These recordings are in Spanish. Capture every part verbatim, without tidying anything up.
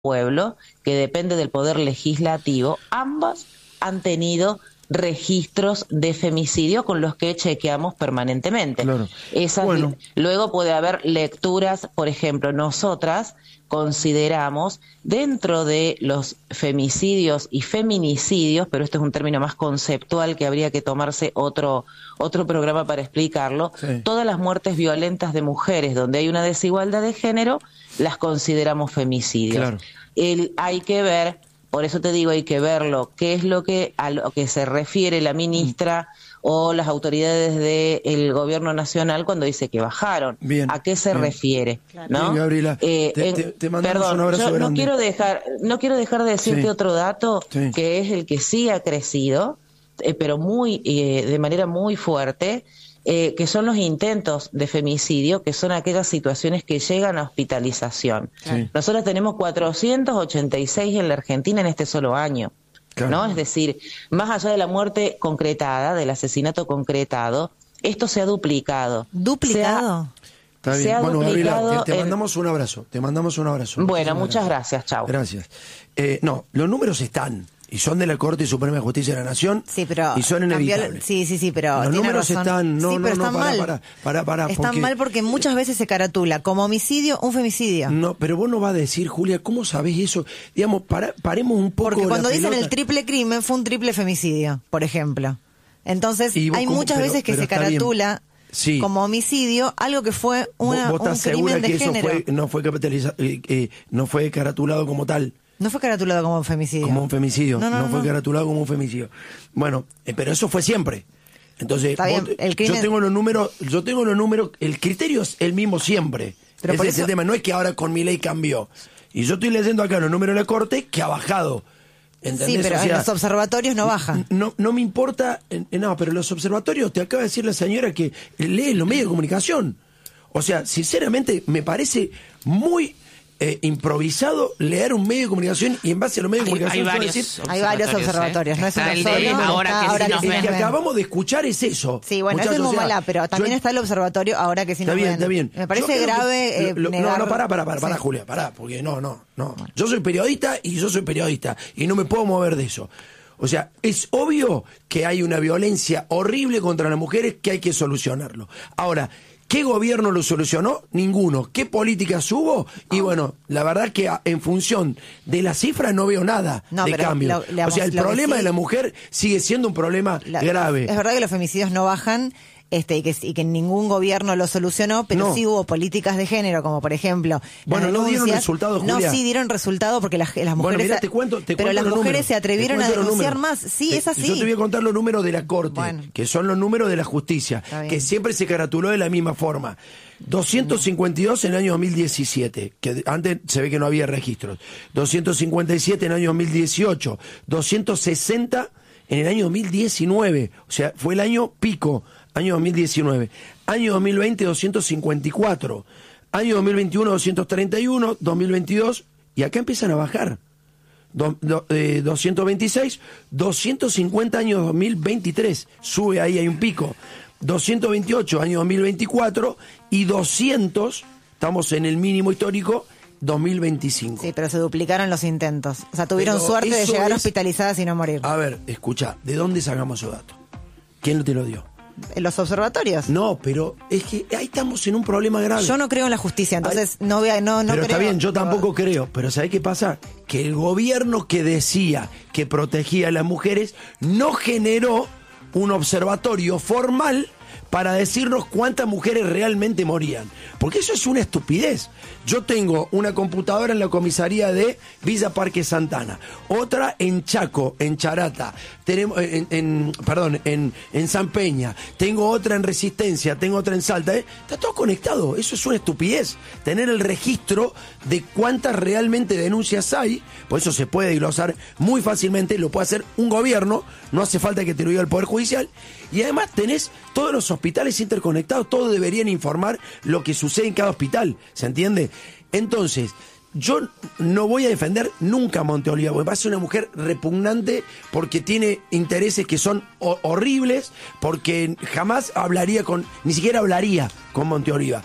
pueblo, que depende del poder legislativo, ambos han tenido registros de femicidio con los que chequeamos permanentemente. Claro. Esas, bueno. Luego puede haber lecturas, por ejemplo, nosotras consideramos dentro de los femicidios y feminicidios, pero este es un término más conceptual que habría que tomarse otro, otro programa para explicarlo, sí. Todas las muertes violentas de mujeres donde hay una desigualdad de género, las consideramos femicidios. Claro. El, hay que ver, por eso te digo, hay que verlo, qué es lo que a lo que se refiere la ministra mm. o las autoridades del gobierno nacional cuando dice que bajaron. Bien, ¿A qué se bien. refiere? Claro. ¿No? Bien, Gabriela, eh, te, en, te, te mandamos perdón, un abrazo yo grande. no quiero dejar, no quiero dejar de decirte sí. otro dato, sí. que es el que sí ha crecido, eh, pero muy eh, de manera muy fuerte, Eh, que son los intentos de femicidio, que son aquellas situaciones que llegan a hospitalización. Sí. Nosotros tenemos cuatrocientos ochenta y seis en la Argentina en este solo año, claro. ¿no? Es decir, más allá de la muerte concretada, del asesinato concretado, esto se ha duplicado. ¿Duplicado? Se ha, Está bien. se ha bueno, duplicado Gabriela, te, te en... mandamos un abrazo, te mandamos un abrazo. Bueno, muchas gracias, chao. Gracias. Eh, no, los números están. Y son de la Corte Suprema de Justicia de la Nación. Sí, pero y son inevitables. Sí, sí, sí, pero los tiene números razón. están, no, sí, no, pero no, están para, mal. para, para, para, Están porque, mal porque muchas veces se caratula como homicidio, un femicidio. No, pero vos no vas a decir, Julia, ¿cómo sabés eso? Digamos, para, paremos un poco. Porque cuando la dicen pelota. el triple crimen fue un triple femicidio, por ejemplo. Entonces, hay cómo, muchas pero, veces que se caratula sí. como homicidio algo que fue una, ¿Vos, vos un estás crimen segura de que género. eso fue, no fue capitalizado, eh, eh, no fue caratulado como tal? No fue caratulado como un femicidio. Como un femicidio. No, no, no, no fue no. caratulado como un femicidio. Bueno, eh, pero eso fue siempre. Entonces, Está bien, vos, el crimen... yo tengo los números, yo tengo los números, el criterio es el mismo siempre. Pero Ese por es eso... el tema, no es que ahora con mi ley cambió. Y yo estoy leyendo acá los números de la Corte que ha bajado. ¿Entendés? Sí, pero o sea, en los observatorios no bajan. No, no me importa, eh, no, pero los observatorios, te acaba de decir la señora que lee los medios de comunicación. O sea, sinceramente, me parece muy... Eh, improvisado leer un medio de comunicación y en base a los medios de comunicación hay, hay, varios, decir, hay varios observatorios, ¿eh? No es uno el solo. de ahora está, que, ahora sí que, nos sí ven. el que acabamos de escuchar es eso. Sí, bueno, muchachos, eso es muy o sea, mala, pero también yo, está el observatorio ahora que sí está nos bien, ven. está bien. Me parece grave que, eh, lo, lo, negar... No, no, pará, pará, pará, pará sí. Julia, pará, porque no, no, no. Bueno. Yo soy periodista y yo soy periodista y no me puedo mover de eso. O sea, es obvio que hay una violencia horrible contra las mujeres que hay que solucionarlo. Ahora, ¿qué gobierno lo solucionó? Ninguno. ¿Qué políticas hubo? Y bueno, la verdad que en función de las cifras no veo nada no, de cambio. Lo, lo, o sea, el problema sí, de la mujer sigue siendo un problema la, grave. Es verdad que los femicidios no bajan. Este, y, que, y que ningún gobierno lo solucionó, pero no. sí hubo políticas de género, como por ejemplo... Bueno, no dieron resultado, Julia. No, sí dieron resultado porque las, las mujeres... Bueno, mirá, te cuento, te pero cuento las los mujeres números. se atrevieron a denunciar más. Sí, te, es así. Yo te voy a contar los números de la Corte, bueno. que son los números de la justicia, que siempre se caratuló de la misma forma. doscientos cincuenta y dos en el año dos mil diecisiete, que antes se ve que no había registros. doscientos cincuenta y siete en el año dos mil dieciocho. doscientos sesenta en el año dos mil diecinueve. O sea, fue el año pico. Año dos mil diecinueve. Año dos mil veinte, doscientos cincuenta y cuatro. Año dos mil veintiuno, doscientos treinta y uno. dos mil veintidós. Y acá empiezan a bajar. Do, do, eh, doscientos veintiséis. doscientos cincuenta, año dos mil veintitrés. Sube ahí, hay un pico. doscientos veintiocho, año dos mil veinticuatro. Y doscientos, estamos en el mínimo histórico, dos mil veinticinco. Sí, pero se duplicaron los intentos. O sea, tuvieron pero suerte de llegar es... hospitalizadas y no morir. A ver, escucha, ¿de dónde sacamos esos datos? ¿Quién te lo dio? ¿En los observatorios? No, pero es que ahí estamos en un problema grave. Yo no creo en la justicia, entonces Ay, no voy a, no, no pero creo. Está bien, yo tampoco creo, pero ¿sabés qué pasa? Que el gobierno que decía que protegía a las mujeres no generó un observatorio formal para decirnos cuántas mujeres realmente morían. Porque eso es una estupidez. Yo tengo una computadora en la comisaría de Villa Parque Santana, otra en Chaco, en Charata, tenemos en, en perdón, en, en San Peña, tengo otra en Resistencia, tengo otra en Salta. ¿eh? Está todo conectado. Eso es una estupidez. Tener el registro de cuántas realmente denuncias hay, por eso se puede glosar muy fácilmente, lo puede hacer un gobierno, no hace falta que te lo diga el Poder Judicial. Y además tenés todos los hospitales interconectados, todos deberían informar lo que sucede en cada hospital, ¿se entiende? Entonces, yo no voy a defender nunca a Monteoliva, porque parece una mujer repugnante, porque tiene intereses que son ho- horribles, porque jamás hablaría con, ni siquiera hablaría con Monteoliva.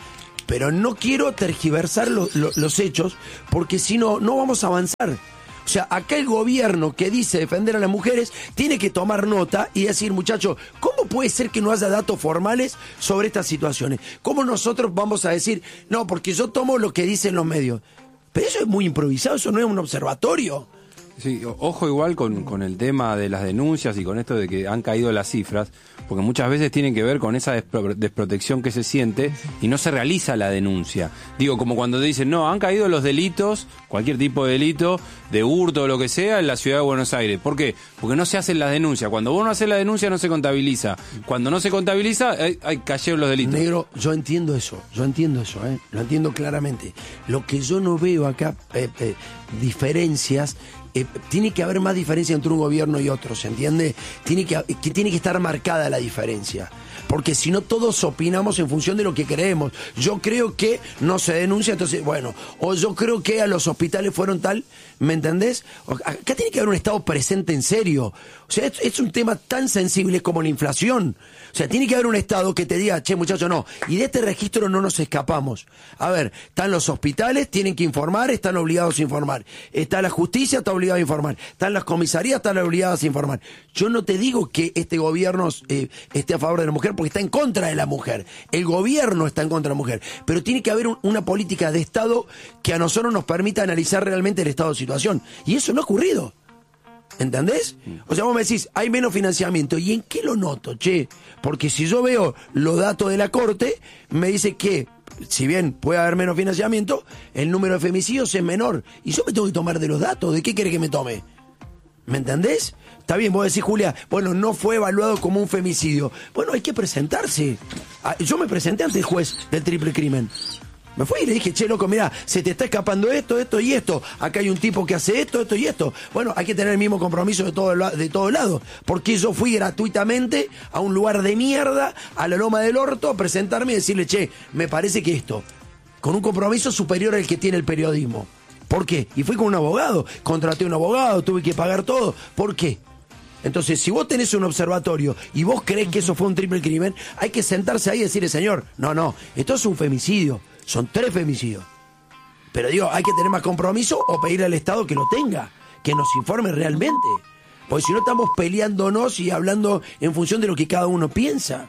pero no quiero tergiversar lo, lo, los hechos, porque si no, no vamos a avanzar. O sea, acá el gobierno que dice defender a las mujeres tiene que tomar nota y decir, muchachos, ¿cómo puede ser que no haya datos formales sobre estas situaciones? ¿Cómo nosotros vamos a decir, no, porque yo tomo lo que dicen los medios? Pero eso es muy improvisado, eso no es un observatorio. Sí, ojo igual con, con el tema de las denuncias y con esto de que han caído las cifras, porque muchas veces tienen que ver con esa despro- desprotección que se siente y no se realiza la denuncia. Digo, como cuando dicen, no, han caído los delitos, cualquier tipo de delito, de hurto o lo que sea, en la ciudad de Buenos Aires. ¿Por qué? Porque no se hacen las denuncias. Cuando vos no haces la denuncia no se contabiliza. Cuando no se contabiliza, hay, hay cayeron los delitos. Negro, yo entiendo eso, yo entiendo eso, ¿eh? Lo entiendo claramente. Lo que yo no veo acá, eh, eh, diferencias... Eh, tiene que haber más diferencia entre un gobierno y otro, ¿se entiende? Tiene que, que tiene que estar marcada la diferencia. Porque si no todos opinamos en función de lo que creemos. Yo creo que no se denuncia, entonces, bueno, o yo creo que a los hospitales fueron tal, ¿me entendés? Acá tiene que haber un Estado presente en serio. O sea, es, es un tema tan sensible como la inflación. O sea, tiene que haber un Estado que te diga, che, muchacho, no, y de este registro no nos escapamos. A ver, están los hospitales, tienen que informar, están obligados a informar. Está la justicia, está obligada a informar. Están las comisarías, están obligadas a informar. Yo no te digo que este gobierno eh, esté a favor de la mujer porque está en contra de la mujer. El gobierno está en contra de la mujer. Pero tiene que haber un, una política de Estado que a nosotros nos permita analizar realmente el estado de situación. Y eso no ha ocurrido. ¿Entendés? O sea, vos me decís, hay menos financiamiento. ¿Y en qué lo noto, che? Porque si yo veo los datos de la Corte, me dice que, si bien puede haber menos financiamiento, el número de femicidios es menor. Y yo me tengo que tomar de los datos. ¿De qué querés que me tome? ¿Me entendés? Está bien, vos decís, Julia, bueno, no fue evaluado como un femicidio. Bueno, hay que presentarse. Yo me presenté ante el juez del triple crimen. Me fui y le dije, che, loco, mirá, se te está escapando esto, esto y esto. Acá hay un tipo que hace esto, esto y esto. Bueno, hay que tener el mismo compromiso de todo de todos lados. Porque yo fui gratuitamente a un lugar de mierda, a la Loma del Orto, a presentarme y decirle, che, me parece que esto, con un compromiso superior al que tiene el periodismo. ¿Por qué? Y fui con un abogado, contraté un abogado, tuve que pagar todo. ¿Por qué? Entonces, si vos tenés un observatorio y vos creés que eso fue un triple crimen, hay que sentarse ahí y decirle, señor, no, no, esto es un femicidio. Son tres femicidios. Pero digo, hay que tener más compromiso o pedirle al Estado que lo tenga, que nos informe realmente. Porque si no estamos peleándonos y hablando en función de lo que cada uno piensa.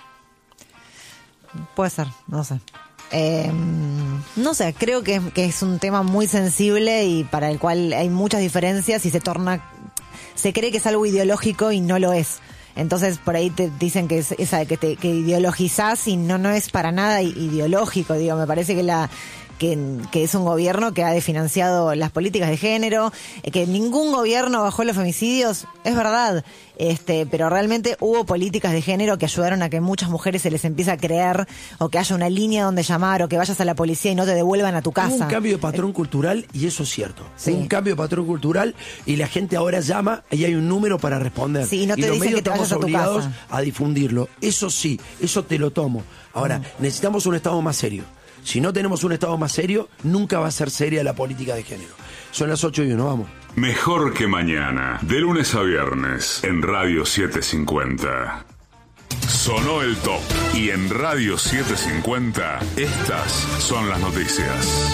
Puede ser, no sé. Eh, no sé, creo que, que es un tema muy sensible y para el cual hay muchas diferencias y se torna... Se cree que es algo ideológico y no lo es. Entonces por ahí te dicen que es esa que te que ideologizás y no no es para nada ideológico, digo, me parece que la que, que es un gobierno que ha desfinanciado las políticas de género, que ningún gobierno bajó los femicidios, es verdad, este, pero realmente hubo políticas de género que ayudaron a que muchas mujeres se les empiece a creer, o que haya una línea donde llamar, o que vayas a la policía y no te devuelvan a tu casa. Hubo un cambio de patrón eh, cultural y eso es cierto. Sí. Hubo un cambio de patrón cultural y la gente ahora llama y hay un número para responder. Sí, no te y los dicen medios que te vayas estamos a tu obligados casa. a difundirlo. Eso sí, eso te lo tomo. Ahora, mm. necesitamos un Estado más serio. Si no tenemos un Estado más serio, nunca va a ser seria la política de género. Son las ocho y uno, vamos. Mejor que mañana, de lunes a viernes, en Radio setecientos cincuenta. Sonó el top. Y en Radio setecientos cincuenta, estas son las noticias.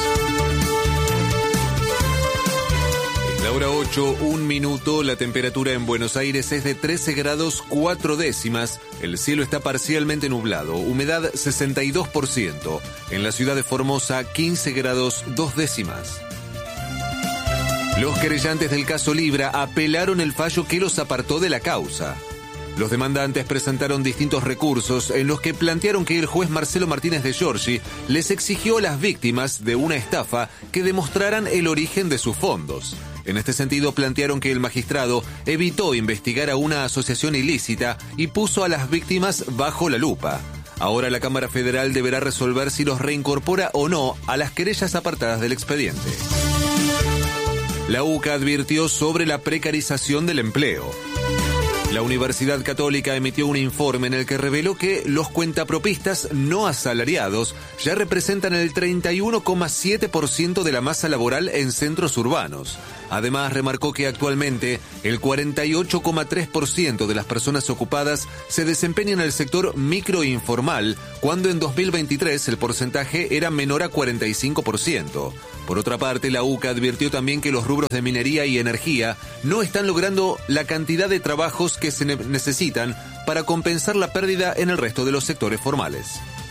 La hora ocho, un minuto, la temperatura en Buenos Aires es de trece grados cuatro décimas, el cielo está parcialmente nublado, humedad sesenta y dos por ciento, en la ciudad de Formosa quince grados dos décimas. Los querellantes del caso Libra apelaron el fallo que los apartó de la causa. Los demandantes presentaron distintos recursos en los que plantearon que el juez Marcelo Martínez de Giorgi les exigió a las víctimas de una estafa que demostraran el origen de sus fondos. En este sentido, plantearon que el magistrado evitó investigar a una asociación ilícita y puso a las víctimas bajo la lupa. Ahora la Cámara Federal deberá resolver si los reincorpora o no a las querellas apartadas del expediente. La U C A advirtió sobre la precarización del empleo. La Universidad Católica emitió un informe en el que reveló que los cuentapropistas no asalariados ya representan el treinta y uno coma siete por ciento de la masa laboral en centros urbanos. Además, remarcó que actualmente el cuarenta y ocho coma tres por ciento de las personas ocupadas se desempeñan en el sector microinformal, cuando en dos mil veintitrés el porcentaje era menor a cuarenta y cinco por ciento. Por otra parte, la U C A advirtió también que los rubros de minería y energía no están logrando la cantidad de trabajos que se ne- necesitan para compensar la pérdida en el resto de los sectores formales.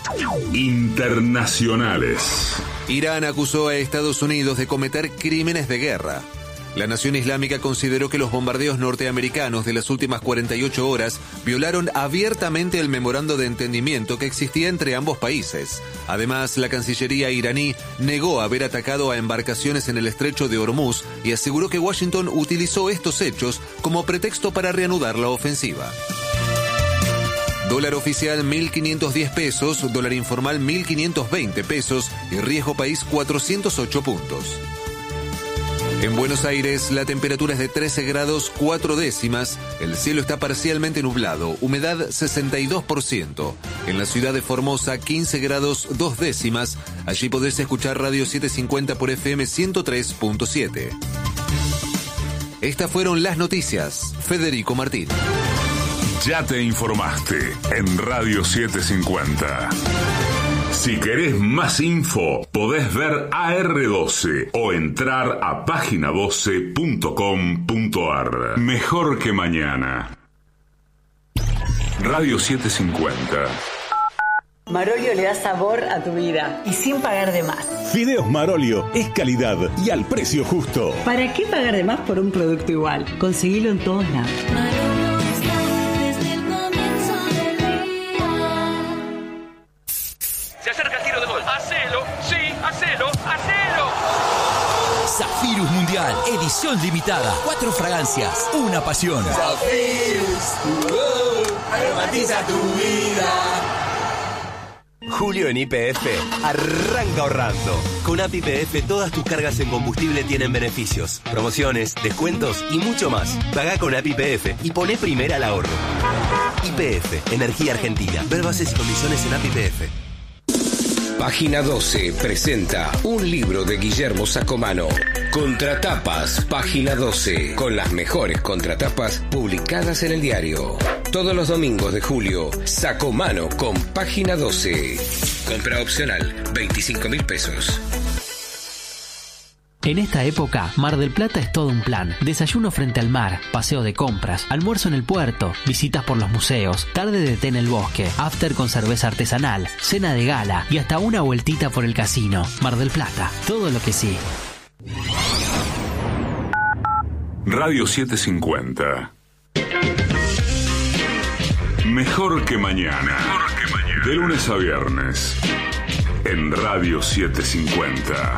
Internacionales. Irán acusó a Estados Unidos de cometer crímenes de guerra. La Nación Islámica consideró que los bombardeos norteamericanos de las últimas cuarenta y ocho horas violaron abiertamente el memorando de entendimiento que existía entre ambos países. Además, la Cancillería iraní negó haber atacado a embarcaciones en el estrecho de Hormuz y aseguró que Washington utilizó estos hechos como pretexto para reanudar la ofensiva. Dólar oficial mil quinientos diez pesos, dólar informal mil quinientos veinte pesos y riesgo país cuatrocientos ocho puntos. En Buenos Aires, la temperatura es de trece grados cuatro décimas, el cielo está parcialmente nublado, humedad sesenta y dos por ciento. En la ciudad de Formosa, quince grados dos décimas, allí podés escuchar Radio setecientos cincuenta por F M ciento tres punto siete. Estas fueron las noticias. Federico Martín. Ya te informaste en Radio setecientos cincuenta. Si querés más info, podés ver A R doce o entrar a página doce punto com punto a r. Mejor que mañana. Radio setecientos cincuenta. Marolio le da sabor a tu vida y sin pagar de más. Fideos Marolio es calidad y al precio justo. ¿Para qué pagar de más por un producto igual? Conseguilo en todos lados. Marolio está desde el comienzo del día. Se acerca el tiro de gol. ¡Hacelo! ¡Sí! ¡Hacelo! ¡Hacelo! Zafirus Mundial, edición limitada. Cuatro fragancias, una pasión. Zafirus, uh, aromatiza tu vida. Julio en Y P F arranca ahorrando. Con A P I P F todas tus cargas en combustible tienen beneficios, promociones, descuentos y mucho más. Pagá con A P I P F y poné primera al ahorro. Y P F, Energía Argentina. Ver bases y condiciones en A P I P F. Página doce presenta un libro de Guillermo Sacomano. Contratapas, Página doce, con las mejores contratapas publicadas en el diario. Todos los domingos de julio, Sacomano con Página doce. Compra opcional, veinticinco mil pesos. En esta época, Mar del Plata es todo un plan. Desayuno frente al mar, paseo de compras, almuerzo en el puerto, visitas por los museos, tarde de té en el bosque, after con cerveza artesanal, cena de gala y hasta una vueltita por el casino. Mar del Plata, todo lo que sí. Radio setecientos cincuenta. Mejor que mañana. Mejor que mañana. De lunes a viernes. En Radio setecientos cincuenta.